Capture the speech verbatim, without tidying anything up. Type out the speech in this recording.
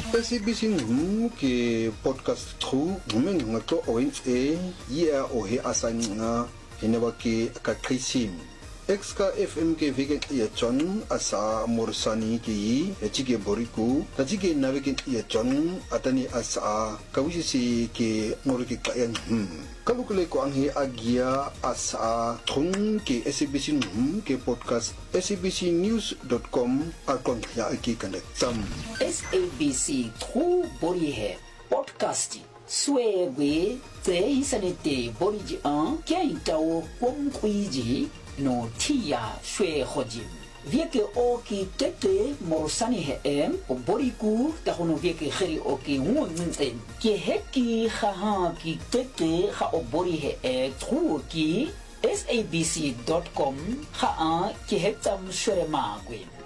S A B C ngum ke podcast true ngumeng ngato orange e ya o he asanga hinaba ke kakrisim exka F M ke vegen ya John asa morsani ki echike boriku tajike navegen ya John atani asa kawisi ke ngorike kayan hmm kalukule ko ang he agia asa thung ke S A B C ngum ke podcast S A B C news dot com akon ya ki kandak tam S A B C true bori he podcast swegwe te isanete bori ji an kya itao kwom kwiji no tia shwe hojim vieke o ki tete morsani he em o boriku ta hono vieke kheri o ki ngunten ki heki kha ki tete kha o bori he e true ki S A B C dot com kha ki hetam shwe ma gwen